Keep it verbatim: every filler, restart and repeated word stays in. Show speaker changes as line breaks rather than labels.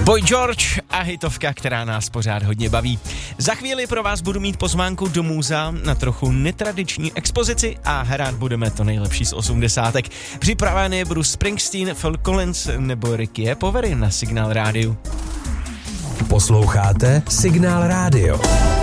Boy George a hitovka, která nás pořád hodně baví. Za chvíli pro vás budu mít pozvánku do muzea na trochu netradiční expozici a hrát budeme to nejlepší z osmdesátek. Připravený je Bruce Springsteen, Phil Collins nebo Ricky Poveri na Signál rádiu.
Posloucháte Signál rádio.